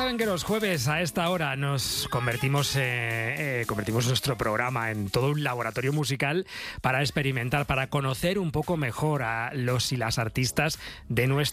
saben que los jueves a esta hora convertimos nuestro programa en todo un laboratorio musical para experimentar, para conocer un poco mejor a los y las artistas de nuestro